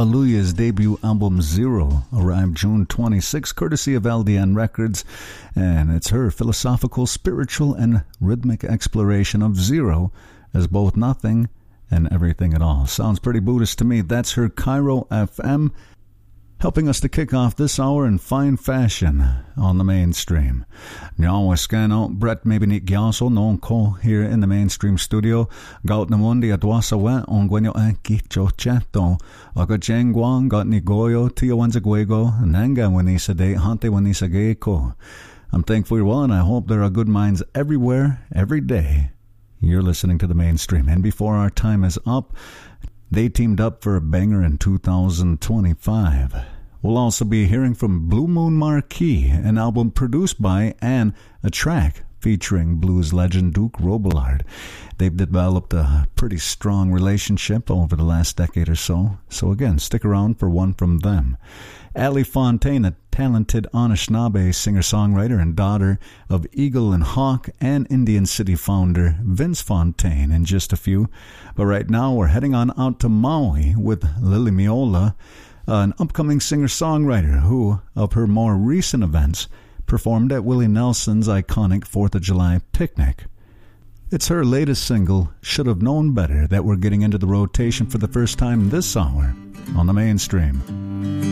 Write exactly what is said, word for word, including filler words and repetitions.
Aaliyah's debut album Zero arrived June twenty-sixth, courtesy of L D N Records, and it's her philosophical, spiritual, and rhythmic exploration of zero as both nothing and everything at all. Sounds pretty Buddhist to me. That's her Cairo F M, helping us to kick off this hour in fine fashion on the mainstream. Nyawa Scano, Brett Mabinit Gyaso, non ko here in the mainstream studio. Gaut Namundi Adwasa Wet on Gwenyo Ankicho Chato. Aga Jengwang, got Nigoyo, Tia Wanzaguego, Nanga Wanisa De, Hante Wanisa Geiko. I'm thankful you're well, and I hope there are good minds everywhere, every day. You're listening to the mainstream. And before our time is up, they teamed up for a banger in two thousand twenty-five. We'll also be hearing from Blue Moon Marquee, an album produced by and a track featuring blues legend Duke Robillard. They've developed a pretty strong relationship over the last decade or so. So again, stick around for one from them. Ali Fontaine, a talented Anishinaabe singer-songwriter and daughter of Eagle and Hawk and Indian City founder Vince Fontaine in just a few. But right now we're heading on out to Maui with Lily Miola, an upcoming singer-songwriter who, of her more recent events, performed at Willie Nelson's iconic fourth of July picnic. It's her latest single, Should Have Known Better, that we're getting into the rotation for the first time this hour on the mainstream.